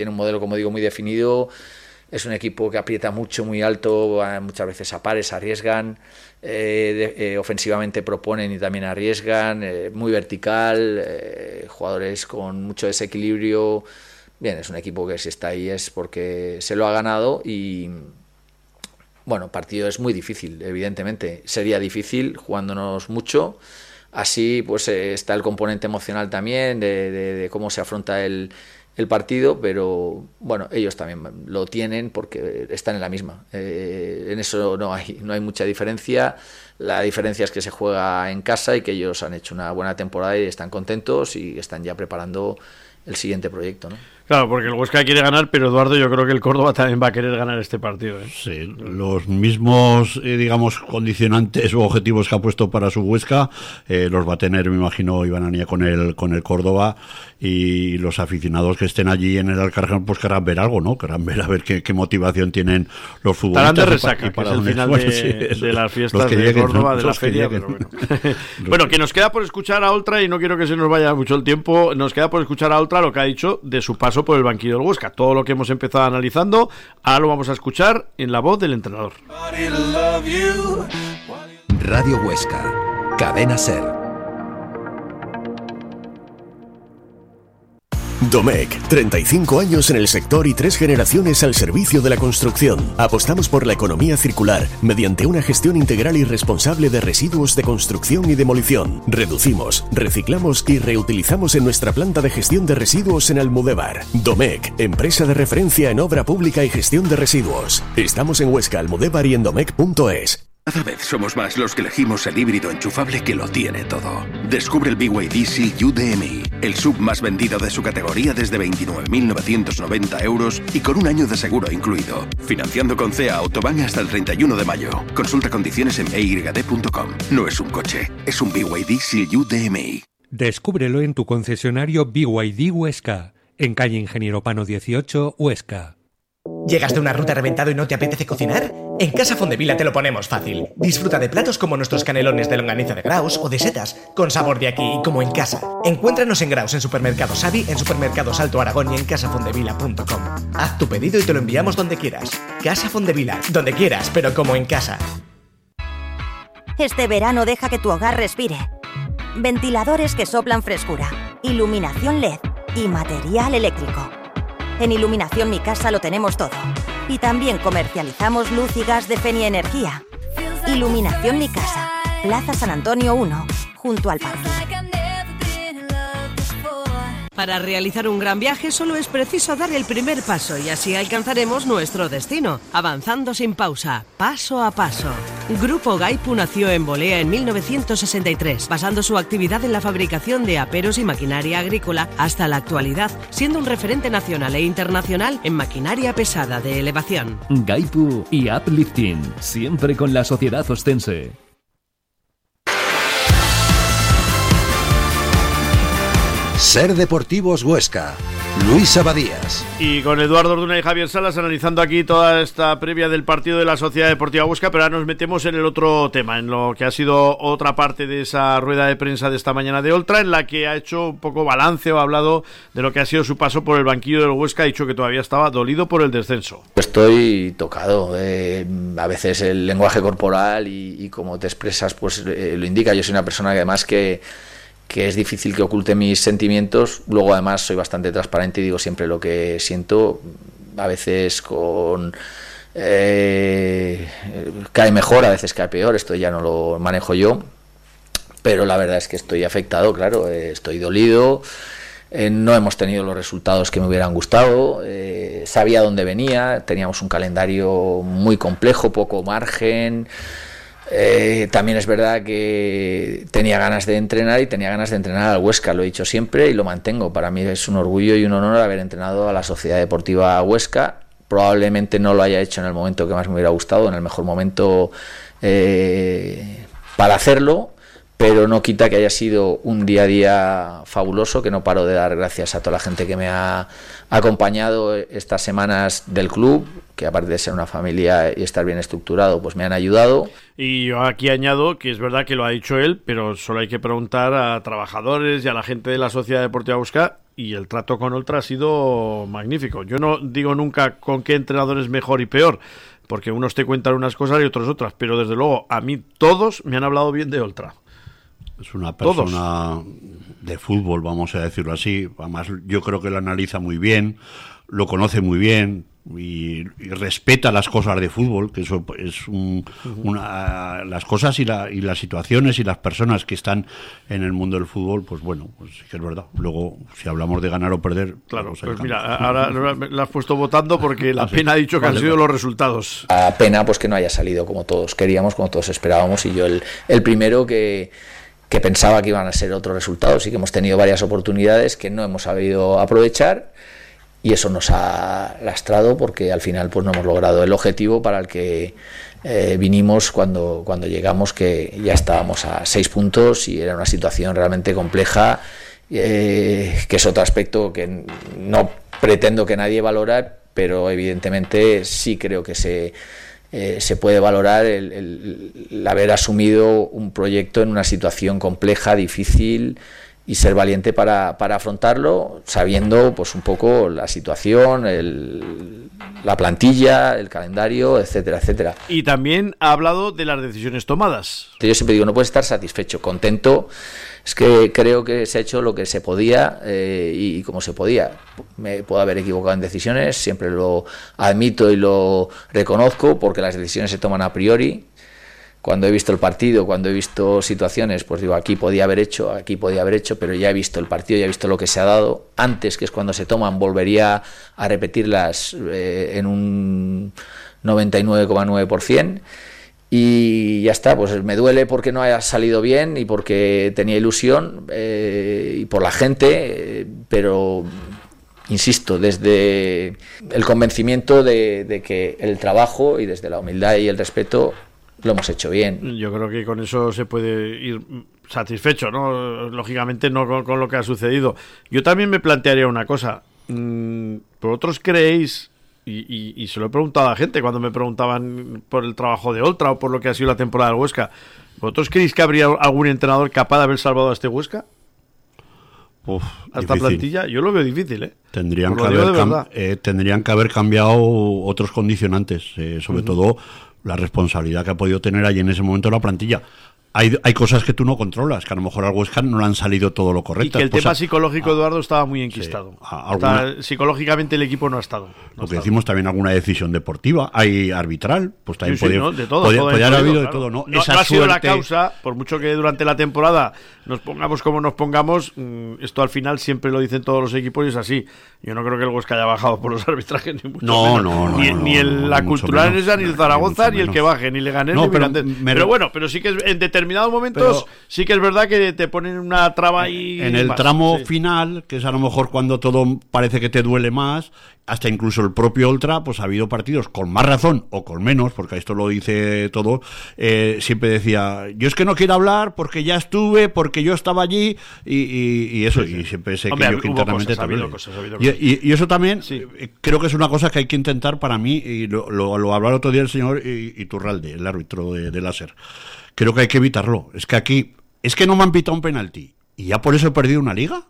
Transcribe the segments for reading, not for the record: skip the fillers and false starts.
Tiene un modelo, como digo, muy definido. Es un equipo que aprieta mucho, muy alto, muchas veces a pares, arriesgan, ofensivamente proponen y también arriesgan, muy vertical, jugadores con mucho desequilibrio. Bien, es un equipo que si está ahí es porque se lo ha ganado y, bueno, partido es muy difícil, evidentemente. Sería difícil jugándonos mucho. Así pues está el componente emocional también de cómo se afronta el partido, pero bueno, ellos también lo tienen porque están en la misma. En eso no hay mucha diferencia. La diferencia es que se juega en casa y que ellos han hecho una buena temporada y están contentos y están ya preparando el siguiente proyecto, ¿no? Claro, porque el Huesca quiere ganar, pero Eduardo, yo creo que el Córdoba también va a querer ganar este partido, ¿eh? Sí, los mismos, digamos, condicionantes o objetivos que ha puesto para su Huesca, los va a tener, me imagino, Iván Ania con el Córdoba, y los aficionados que estén allí en el Alcarrán, pues querrán ver algo, ¿no? Querrán ver a ver qué motivación tienen los futbolistas. Estarán de resaca, que es el final de las fiestas de Córdoba, de la feria, pero bueno. Bueno, que nos queda por escuchar a Oltra, y no quiero que se nos vaya mucho el tiempo, nos queda por escuchar a Oltra lo que ha dicho de su paso por el banquillo del Huesca. Todo lo que hemos empezado analizando, ahora lo vamos a escuchar en la voz del entrenador. Radio Huesca, Cadena SER. Domecq, 35 años en el sector y 3 generaciones al servicio de la construcción. Apostamos por la economía circular mediante una gestión integral y responsable de residuos de construcción y demolición. Reducimos, reciclamos y reutilizamos en nuestra planta de gestión de residuos en Almudévar. Domecq, empresa de referencia en obra pública y gestión de residuos. Estamos en Huesca, Almudévar y en domecq.es. Cada vez somos más los que elegimos el híbrido enchufable que lo tiene todo. Descubre el BYD Seal UDMI, el SUV más vendido de su categoría desde 29.990 euros y con un año de seguro incluido. Financiando con CEA Autobahn hasta el 31 de mayo. Consulta condiciones en byd.com. No es un coche, es un BYD Seal UDMI. Descúbrelo en tu concesionario BYD Huesca, en calle Ingeniero Pano 18, Huesca. ¿Llegas de una ruta reventado y no te apetece cocinar? En Casa Fondevila te lo ponemos fácil. Disfruta de platos como nuestros canelones de longaniza de Graus o de setas, con sabor de aquí y como en casa. Encuéntranos en Graus, en Supermercados Savi, en Supermercados Alto Aragón y en casafondevila.com. Haz tu pedido y te lo enviamos donde quieras. Casa Fondevila, donde quieras, pero como en casa. Este verano deja que tu hogar respire. Ventiladores que soplan frescura, iluminación LED y material eléctrico. En Iluminación Mi Casa lo tenemos todo. Y también comercializamos luz y gas de Fenia Energía. Iluminación Mi Casa, Plaza San Antonio 1, junto al parque. Para realizar un gran viaje solo es preciso dar el primer paso y así alcanzaremos nuestro destino, avanzando sin pausa, paso a paso. Grupo Gaipu nació en Bolea en 1963, basando su actividad en la fabricación de aperos y maquinaria agrícola hasta la actualidad, siendo un referente nacional e internacional en maquinaria pesada de elevación. Gaipu y Uplifting, siempre con la sociedad ostense. SER Deportivos Huesca, Luis Abadías. Y con Eduardo Orduna y Javier Salas analizando aquí toda esta previa del partido de la Sociedad Deportiva Huesca, pero ahora nos metemos en el otro tema, en lo que ha sido otra parte de esa rueda de prensa de esta mañana de Oltra, en la que ha hecho un poco balance o ha hablado de lo que ha sido su paso por el banquillo del Huesca. Ha dicho que todavía estaba dolido por el descenso. Estoy tocado, a veces el lenguaje corporal y cómo te expresas pues lo indica. Yo soy una persona que además que es difícil que oculte mis sentimientos. Luego además soy bastante transparente y digo siempre lo que siento, a veces cae mejor, a veces cae peor, esto ya no lo manejo yo, pero la verdad es que estoy afectado, claro, estoy dolido. No hemos tenido los resultados que me hubieran gustado, sabía dónde venía, teníamos un calendario muy complejo, poco margen. También es verdad que tenía ganas de entrenar y tenía ganas de entrenar al Huesca, lo he dicho siempre y lo mantengo. Para mí es un orgullo y un honor haber entrenado a la Sociedad Deportiva Huesca. Probablemente no lo haya hecho en el momento que más me hubiera gustado, en el mejor momento para hacerlo, pero no quita que haya sido un día a día fabuloso, que no paro de dar gracias a toda la gente que me ha acompañado estas semanas del club, que aparte de ser una familia y estar bien estructurado, pues me han ayudado. Y yo aquí añado que es verdad que lo ha dicho él, pero solo hay que preguntar a trabajadores y a la gente de la Sociedad Deportiva Huesca y el trato con Oltra ha sido magnífico. Yo no digo nunca con qué entrenador es mejor y peor, porque unos te cuentan unas cosas y otros otras, pero desde luego a mí todos me han hablado bien de Oltra. Es una persona de fútbol, vamos a decirlo así. Además, yo creo que lo analiza muy bien, lo conoce muy bien y respeta las cosas de fútbol, que eso es las cosas y las situaciones y las personas que están en el mundo del fútbol, pues bueno, pues sí que es verdad. Luego, si hablamos de ganar o perder... Claro, pues mira, ahora la has puesto votando porque la pena ha dicho que han sido los resultados. La pena pues que no haya salido como todos queríamos, como todos esperábamos, y yo el primero que pensaba que iban a ser otros resultados, y que hemos tenido varias oportunidades que no hemos sabido aprovechar, y eso nos ha lastrado porque al final pues no hemos logrado el objetivo para el que vinimos cuando llegamos, que ya estábamos a 6 puntos y era una situación realmente compleja, que es otro aspecto que no pretendo que nadie valore, pero evidentemente sí creo que se puede valorar el haber asumido un proyecto en una situación compleja, difícil, y ser valiente para afrontarlo, sabiendo pues un poco la situación, la plantilla, el calendario, etcétera, etcétera. Y también ha hablado de las decisiones tomadas. Yo siempre digo, no puedes estar satisfecho, contento. Es que creo que se ha hecho lo que se podía y como se podía. Me puedo haber equivocado en decisiones, siempre lo admito y lo reconozco, porque las decisiones se toman a priori. Cuando he visto el partido, cuando he visto situaciones, pues digo, aquí podía haber hecho, pero ya he visto el partido, ya he visto lo que se ha dado. Antes, que es cuando se toman, volvería a repetirlas en un 99,9%. Y ya está, pues me duele porque no haya salido bien y porque tenía ilusión y por la gente, pero insisto, desde el convencimiento de que el trabajo y desde la humildad y el respeto lo hemos hecho bien. Yo creo que con eso se puede ir satisfecho, ¿no? Lógicamente no con lo que ha sucedido. Yo también me plantearía una cosa. ¿Vosotros creéis, y se lo he preguntado a la gente cuando me preguntaban por el trabajo de Oltra o por lo que ha sido la temporada del Huesca, ¿vosotros creéis que habría algún entrenador capaz de haber salvado a este Huesca? A esta plantilla, yo lo veo difícil, ¿eh? Tendrían que haber cambiado otros condicionantes, sobre todo la responsabilidad que ha podido tener allí en ese momento la plantilla. Hay cosas que tú no controlas, que a lo mejor al Huesca no le han salido todo lo correcto. Y que el tema psicológico, Eduardo, estaba muy enquistado. Sí, psicológicamente el equipo no ha estado. Lo que decimos también, alguna decisión deportiva, hay arbitral, pues también de todo. Podría haber habido de todo, ¿no? No ha sido la causa, por mucho que durante la temporada nos pongamos como nos pongamos, esto al final siempre lo dicen todos los equipos y es así. Yo no creo que el Huesca haya bajado por los arbitrajes, ni mucho menos. Ni la Cultural esa, ni el Zaragoza, ni el que baje, ni Leganés, ni Mirandés. Pero bueno, pero sí que es en determinados momentos sí que es verdad que te ponen una traba ahí en el tramo final, que es a lo mejor cuando todo parece que te duele más, hasta incluso el propio Oltra, pues ha habido partidos con más razón o con menos, porque esto lo dice todo, siempre decía, yo es que no quiero hablar porque ya estuve, porque yo estaba allí y eso, y siempre sé que yo que internamente también. Y eso también creo que es una cosa que hay que intentar, para mí, y lo hablaba el otro día el señor Iturralde, el árbitro de láser. Creo que hay que evitarlo. Es que aquí, no me han pitado un penalti y ya por eso he perdido una liga.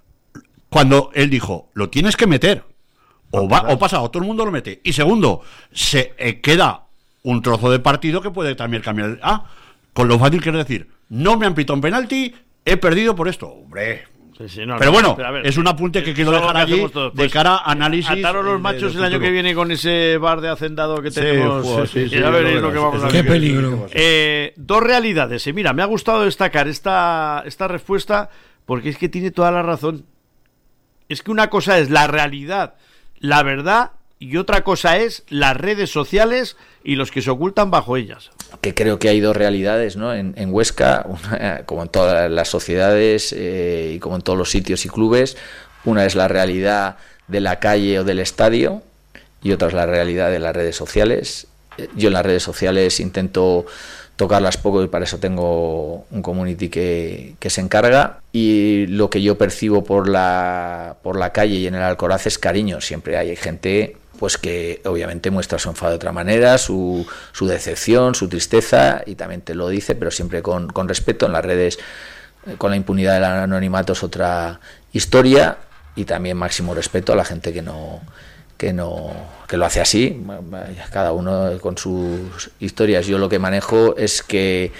Cuando él dijo, lo tienes que meter, o pasa, o todo el mundo lo mete. Y segundo, se queda un trozo de partido que puede también cambiar. Con lo fácil que es decir, no me han pitado un penalti, he perdido por esto. Hombre. Pero bueno, es un apunte que quiero dejar allí de cara a análisis. Ataros los machos el año que viene con ese bar de hacendado que tenemos. Ya veréis lo que vamos a ver. Qué peligro. Dos realidades. Mira, me ha gustado destacar esta respuesta porque es que tiene toda la razón. Es que una cosa es la realidad, la verdad, y otra cosa es las redes sociales y los que se ocultan bajo ellas. Que creo que hay dos realidades, ¿no? En Huesca, como en todas las sociedades y como en todos los sitios y clubes. Una es la realidad de la calle o del estadio y otra es la realidad de las redes sociales. Yo en las redes sociales intento tocarlas poco y para eso tengo un community que se encarga, y lo que yo percibo por la calle y en el Alcoraz es cariño. Siempre hay gente pues que obviamente muestra su enfado de otra manera, su decepción, su tristeza, y también te lo dice, pero siempre con respeto. En las redes, con la impunidad del anonimato es otra historia, y también máximo respeto a la gente que lo hace así, cada uno con sus historias. Yo lo que manejo es que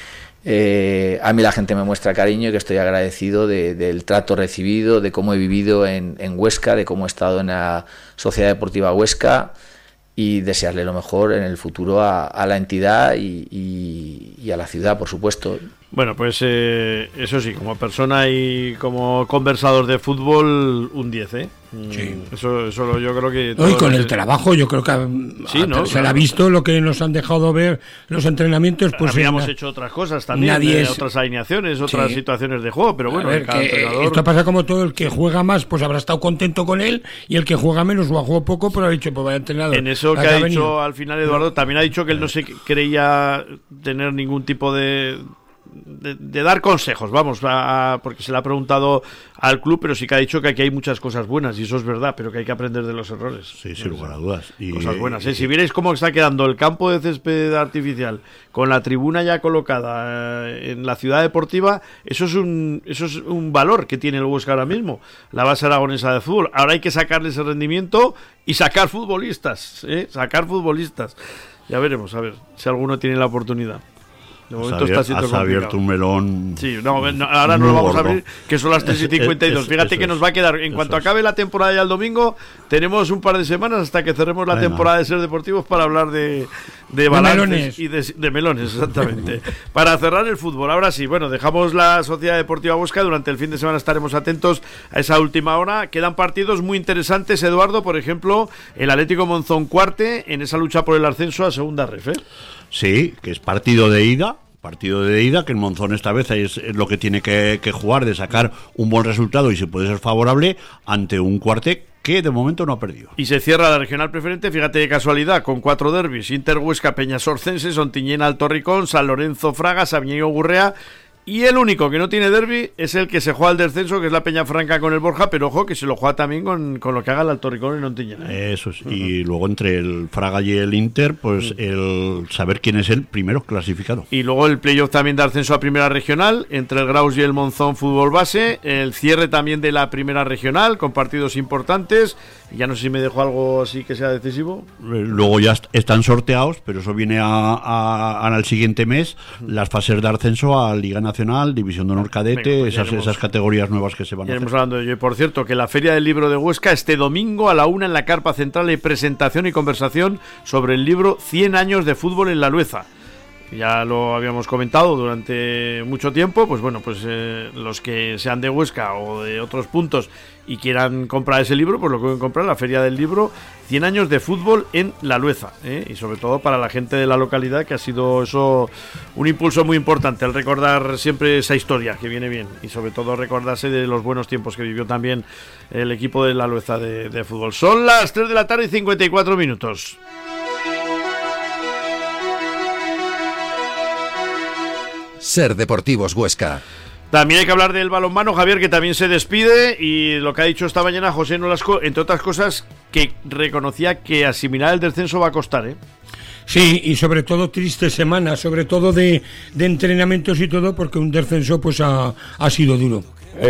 a mí la gente me muestra cariño y que estoy agradecido del trato recibido, de cómo he vivido en Huesca, de cómo he estado en la Sociedad Deportiva Huesca, y desearle lo mejor en el futuro a la entidad y a la ciudad, por supuesto. Bueno, pues eso sí, como persona y como conversador de fútbol, un 10, ¿eh? Sí. Eso yo creo que... Y con el trabajo, yo creo que sí, ¿no? se le ha visto lo que nos han dejado ver los entrenamientos. Pues habíamos hecho otras cosas también, otras alineaciones, otras situaciones de juego, pero bueno, cada entrenador... Esto pasa como todo, el que juega más pues habrá estado contento con él, y el que juega menos o ha jugado poco, pero ha dicho, pues vaya entrenador. En eso que ha dicho al final Eduardo, también ha dicho que él no se creía tener ningún tipo de dar consejos, porque se le ha preguntado al club, pero sí que ha dicho que aquí hay muchas cosas buenas, y eso es verdad, pero que hay que aprender de los errores. Sí, sin lugar a dudas. Cosas buenas, Si vierais cómo está quedando el campo de césped artificial, con la tribuna ya colocada en la ciudad deportiva, eso es un valor que tiene el Huesca ahora mismo, la base aragonesa de fútbol. Ahora hay que sacarle ese rendimiento y sacar futbolistas, Ya veremos, a ver si alguno tiene la oportunidad. Has abierto un melón. Sí, ahora no lo vamos a abrir, que son las 3:52. Fíjate que nos va a quedar, en cuanto acabe la temporada ya el domingo, tenemos un par de semanas hasta que cerremos la temporada de Ser Deportivos para hablar de balances y de melones, exactamente. Para cerrar el fútbol, ahora sí, bueno, dejamos la Sociedad Deportiva Huesca. Durante el fin de semana estaremos atentos a esa última hora. Quedan partidos muy interesantes, Eduardo, por ejemplo, el Atlético Monzón Cuarte en esa lucha por el ascenso a Segunda Ref, ¿eh? Sí, que es partido de ida, que el Monzón esta vez es lo que tiene que jugar, de sacar un buen resultado y si puede ser favorable ante un Cuarte que de momento no ha perdido. Y se cierra la regional preferente, fíjate de casualidad, con 4 derbis: Inter Huesca, Peñasorcense, Sontiñena, Alto Ricón, San Lorenzo, Fraga, Sabiñeiro, Gurrea. Y el único que no tiene derbi es el que se juega el descenso, que es la Peñafranca con el Borja, pero ojo que se lo juega también con lo que haga el Alto Ricón y Ontiñena. Eso es. Y luego entre el Fraga y el Inter, pues el saber quién es el primero clasificado. Y luego el playoff también de ascenso a primera regional, entre el Graus y el Monzón Fútbol Base, el cierre también de la primera regional, con partidos importantes. Y ya no sé si me dejo algo así que sea decisivo. Luego ya están sorteados, pero eso viene al siguiente mes, las fases de ascenso a Liga Nacional, División de Honor Cadete, pues esas categorías nuevas que se van a hacer. Hablando de ello. Y por cierto, que la Feria del Libro de Huesca, este domingo a la 1 en la Carpa Central, hay presentación y conversación sobre el libro 100 años de fútbol en la Lueza. Ya lo habíamos comentado durante mucho tiempo, pues bueno, pues los que sean de Huesca o de otros puntos y quieran comprar ese libro, pues lo pueden comprar en la Feria del Libro, 100 años de fútbol en La Lueza, y sobre todo para la gente de la localidad, que ha sido eso un impulso muy importante, el recordar siempre esa historia, que viene bien, y sobre todo recordarse de los buenos tiempos que vivió también el equipo de La Lueza de fútbol. Son las 3 de la tarde y 54 minutos. Ser Deportivos Huesca. También hay que hablar del balonmano, Javier, que también se despide, y lo que ha dicho esta mañana José Nolasco, entre otras cosas, que reconocía que asimilar el descenso va a costar, ¿eh? Sí, y sobre todo triste semana, sobre todo de entrenamientos y todo, porque un descenso pues ha sido duro.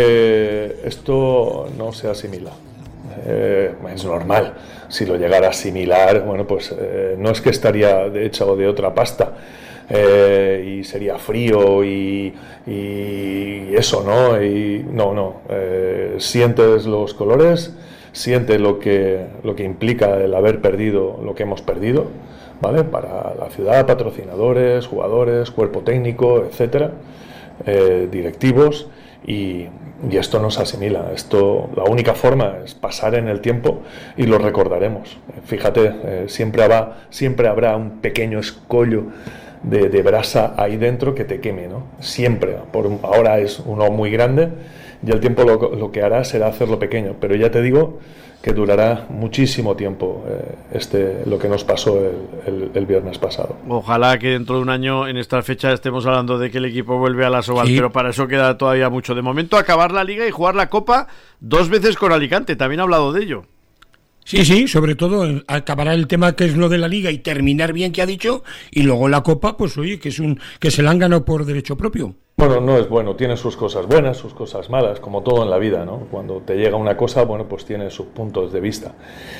Esto no se asimila. Es normal. Si lo llegara a asimilar, bueno, pues no es que estaría de hecha o de otra pasta. Y sería frío y eso, ¿no? Y no. Sientes los colores, sientes lo que implica el haber perdido lo que hemos perdido, ¿vale? Para la ciudad, patrocinadores, jugadores, cuerpo técnico, etcétera, directivos, y esto no se asimila. Esto, la única forma es pasar en el tiempo y lo recordaremos. Fíjate, siempre habrá un pequeño escollo de brasa ahí dentro que te queme, ¿no? Siempre. Ahora es uno muy grande y el tiempo lo que hará será hacerlo pequeño, pero ya te digo que durará muchísimo tiempo lo que nos pasó el viernes pasado. Ojalá que dentro de un año, en esta fecha, estemos hablando de que el equipo vuelve a la Sobal, sí. Pero para eso queda todavía mucho. De momento, acabar la Liga y jugar la Copa 2 veces con Alicante, también ha hablado de ello. Sí, sobre todo acabará el tema que es lo de la Liga y terminar bien, que ha dicho, y luego la Copa, pues oye, que se la han ganado por derecho propio. Bueno, no es bueno, tiene sus cosas buenas, sus cosas malas, como todo en la vida, ¿no? Cuando te llega una cosa, bueno, pues tiene sus puntos de vista.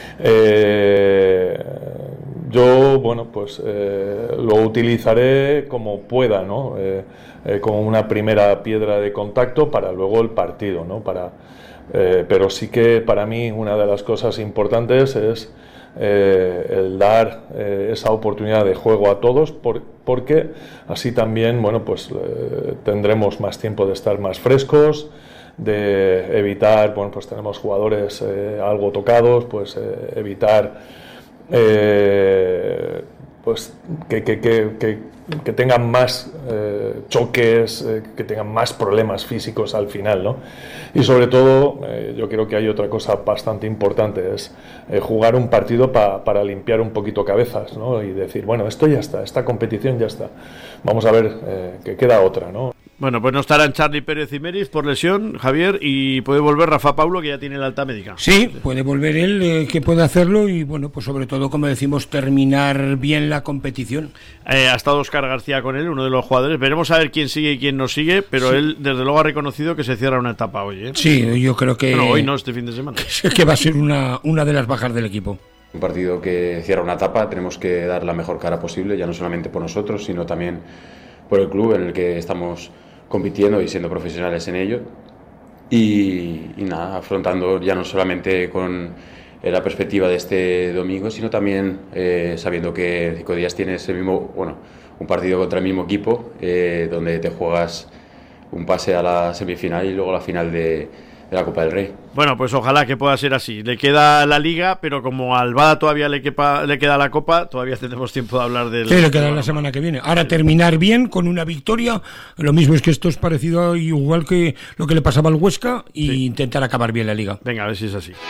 Yo, bueno, pues lo utilizaré como pueda, ¿no? Como una primera piedra de contacto para luego el partido, ¿no? Pero sí que para mí una de las cosas importantes es el dar esa oportunidad de juego a todos, porque así también, bueno, pues tendremos más tiempo de estar más frescos, de evitar, bueno, pues tenemos jugadores algo tocados, pues evitar pues que tengan más choques, que tengan más problemas físicos al final, ¿no? Y sobre todo, yo creo que hay otra cosa bastante importante, es jugar un partido para limpiar un poquito cabezas, ¿no? Y decir, bueno, esto ya está, esta competición ya está. Vamos a ver que queda otra, ¿no? Bueno, pues no estarán Charly Pérez y Meris por lesión, Javier, y puede volver Rafa Paulo, que ya tiene la alta médica. Sí, puede volver él, que puede hacerlo, y bueno, pues sobre todo, como decimos, terminar bien la competición. Ha estado Óscar García con él, uno de los jugadores. Veremos a ver quién sigue y quién no sigue, pero sí, él desde luego ha reconocido que se cierra una etapa hoy, ¿eh? Sí, yo creo que... Bueno, hoy no, este fin de semana. Que va a ser una de las bajas del equipo. Un partido que cierra una etapa, tenemos que dar la mejor cara posible, ya no solamente por nosotros, sino también por el club en el que estamos compitiendo y siendo profesionales en ello, y nada, afrontando ya no solamente con la perspectiva de este domingo, sino también sabiendo que en 5 días tienes un partido contra el mismo equipo, donde te juegas un pase a la semifinal y luego la final de la Copa del Rey. Bueno, pues ojalá que pueda ser así. Le queda la Liga, pero como al Bada todavía le queda la Copa, todavía tendremos tiempo de hablar del... Sí, le queda la semana que viene. Ahora terminar bien con una victoria. Lo mismo es que esto es parecido igual que lo que le pasaba al Huesca, y sí, intentar acabar bien la Liga. Venga, a ver si es así.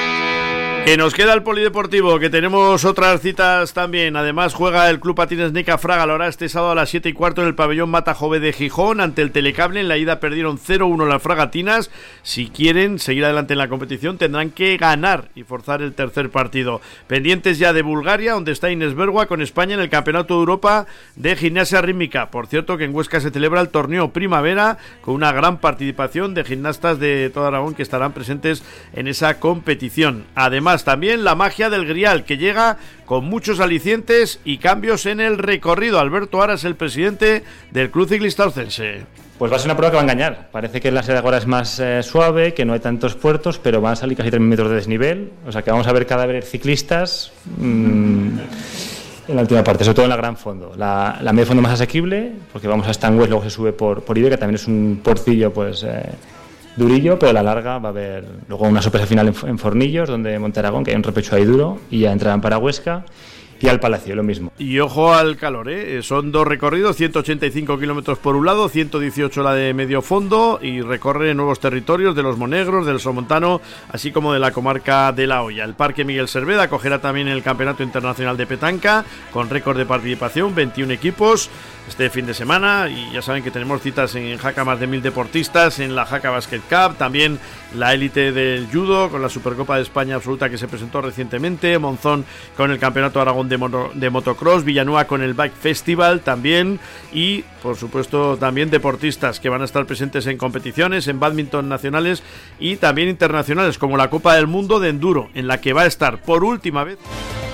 Que nos queda el polideportivo, que tenemos otras citas también. Además juega el Club Patines Nica Fraga Lora este sábado a las 7:15 en el pabellón Mata Jove de Gijón ante el Telecable. En la ida perdieron 0-1 las fragatinas. Si quieren seguir adelante en la competición tendrán que ganar y forzar el tercer partido. Pendientes ya de Bulgaria, donde está Inés Bergua con España en el Campeonato de Europa de Gimnasia Rítmica. Por cierto, que en Huesca se celebra el torneo Primavera con una gran participación de gimnastas de todo Aragón que estarán presentes en esa competición. Además, también la magia del Grial, que llega con muchos alicientes y cambios en el recorrido. Alberto Aras, el presidente del Club Ciclista Ocense. Pues va a ser una prueba que va a engañar. Parece que la Serra es más suave, que no hay tantos puertos, pero van a salir casi 3.000 metros de desnivel. O sea que vamos a ver cada vez ciclistas en la última parte, sobre todo en la gran fondo. La medio fondo más asequible, porque vamos a Stanwest, luego se sube por Ibe, que también es un porcillo pues durillo, pero a la larga va a haber luego una sorpresa final en Fornillos, donde Monteragón, que hay un repecho ahí duro, y ya entrarán para Huesca. Y al Palacio, lo mismo. Y ojo al calor, son 2 recorridos, 185 kilómetros por un lado, 118 la de medio fondo, y recorre nuevos territorios de los Monegros, del Somontano, así como de la comarca de La Hoya. El Parque Miguel Cerveda acogerá también el Campeonato Internacional de Petanca, con récord de participación, 21 equipos este fin de semana, y ya saben que tenemos citas en Jaca, más de 1.000 deportistas, en la Jaca Basket Cup, también la élite del judo, con la Supercopa de España absoluta que se presentó recientemente, Monzón con el Campeonato Aragón de motocross, Villanueva con el Bike Festival también, y por supuesto también deportistas que van a estar presentes en competiciones, en bádminton nacionales y también internacionales, como la Copa del Mundo de Enduro, en la que va a estar por última vez